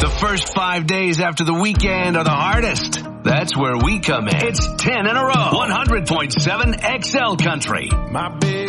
The first 5 days after the weekend are the hardest. That's where we come in. It's 10 in a row. 100.7 XL Country. My big